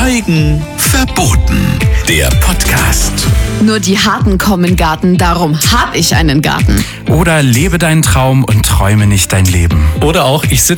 Schweigen verboten. Der Podcast. Nur die Harten kommen in den Garten, darum habe ich einen Garten. Oder lebe deinen Traum und träume nicht dein Leben. Oder auch, ich sitze